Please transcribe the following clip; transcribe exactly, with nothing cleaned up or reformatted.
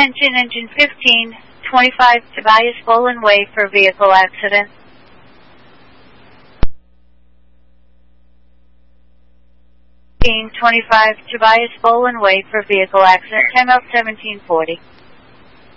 Attention engine fifteen twenty-five Tobias Bolin Way for vehicle accident. fifteen twenty-five Tobias Bolin Way for vehicle accident. Time out seventeen forty.